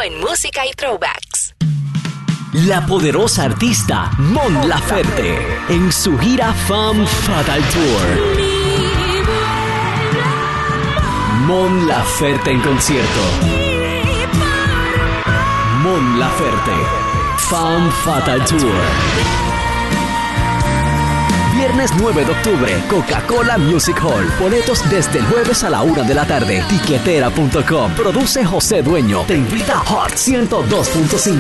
en música y throwbacks. La poderosa artista Mon Laferte en su gira Femme Fatale Tour. Mon Laferte en concierto. Mon Laferte Femme Fatale Tour. Viernes 9 de octubre, Coca-Cola Music Hall. Boletos desde el jueves a la 1 de la tarde. Tiquetera.com. Produce José Dueño. Te invita Hot 102.5.